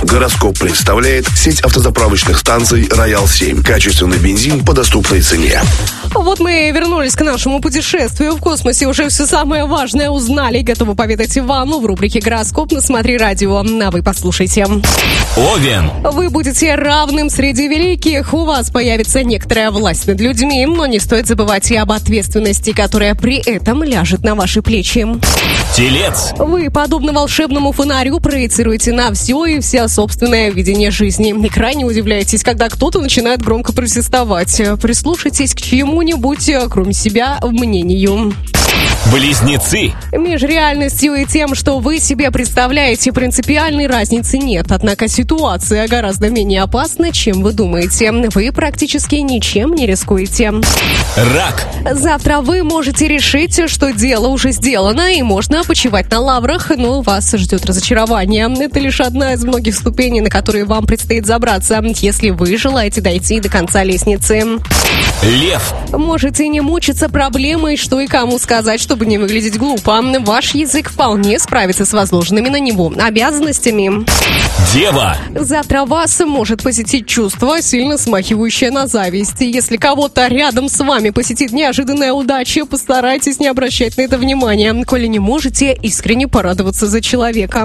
Гороскоп представляет сеть автозаправочных станций «Роял-7». Качественный бензин по доступной цене. Вот мы вернулись к нашему путешествию в космосе. Уже все самое важное узнали. Готовы поведать вам в рубрике «Гороскоп» на «Смотри радио». А вы послушайте. Овен. Вы будете равным среди великих. У вас появится некоторая власть над людьми, но не стоит забывать и об ответственности, которая при этом ляжет на ваши плечи. Телец. Вы, подобно волшебному фонарю, проецируете на все и вся собственное видение жизни. И крайне удивляетесь, когда кто-то начинает громко протестовать. Прислушайтесь к чему-нибудь, кроме себя, мнению. Близнецы. Между реальностью и тем, что вы себе представляете, принципиальной разницы нет. Однако ситуация гораздо менее опасна, чем вы думаете. Вы практически ничем не рискуете. Рак. Завтра вы можете решить, что дело уже сделано и можно почивать на лаврах, но вас ждет разочарование. Это лишь одна из многих ступеней, на которые вам предстоит забраться, если вы желаете дойти до конца лестницы. Лев. Можете не мучиться проблемой, что и кому сказать, чтобы не выглядеть глупо. Ваш язык вполне справится с возложенными на него обязанностями. Дева. Завтра вас может посетить чувство, сильно смахивающее на зависть. Если кого-то рядом с вами посетит неожиданная удача, постарайтесь не обращать на это внимания, коли не можете искренне порадоваться за человека.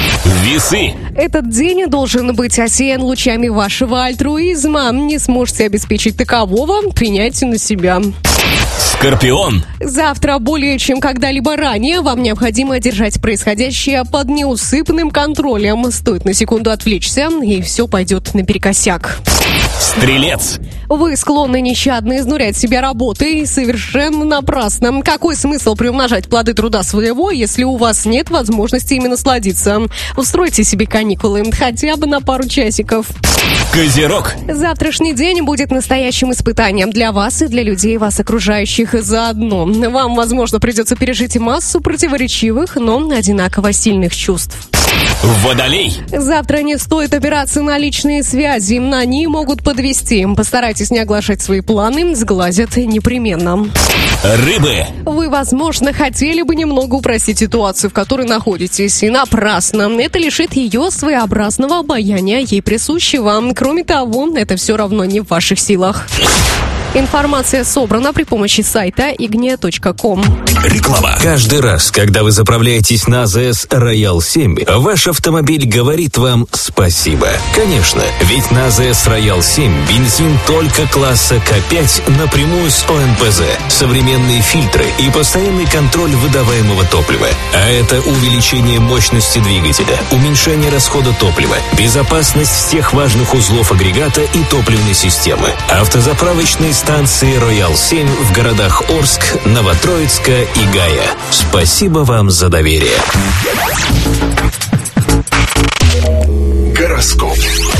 Весы. Этот день должен быть осеян лучами вашего альтруизма. Не сможете обеспечить такового, принять на себя. Скорпион. Завтра более чем когда-либо ранее вам необходимо держать происходящее под неусыпным контролем. Стоит на секунду отвлечься, и все пойдет наперекосяк. Стрелец. Вы склонны нещадно изнурять себя работой совершенно напрасно. Какой смысл приумножать плоды труда своего, если у вас нет возможности ими насладиться? Устройте себе каникулы хотя бы на пару часиков. Козерог. Завтрашний день будет настоящим испытанием для вас и для людей, вас окружающих заодно. Вам, возможно, придется пережить массу противоречивых, но одинаково сильных чувств. Водолей. Завтра не стоит опираться на личные связи, они могут подвести. Постарайтесь не оглашать свои планы, сглазят непременно. Рыбы. Вы, возможно, хотели бы немного упростить ситуацию, в которой находитесь, и напрасно. Это лишит ее своеобразного обаяния, ей присущего. Кроме того, это все равно не в ваших силах. Информация собрана при помощи сайта ignia.com. Реклама. Каждый раз, когда вы заправляетесь на АЗС «Роял-7», ваш автомобиль говорит вам спасибо. Конечно, ведь на АЗС «Роял-7» бензин только класса К5 напрямую с ОМПЗ, современные фильтры и постоянный контроль выдаваемого топлива. А это увеличение мощности двигателя, уменьшение расхода топлива, безопасность всех важных узлов агрегата и топливной системы. Автозаправочные станции «Роял-7» в городах Орск, Новотроицка и Гая. Спасибо вам за доверие. Гороскоп.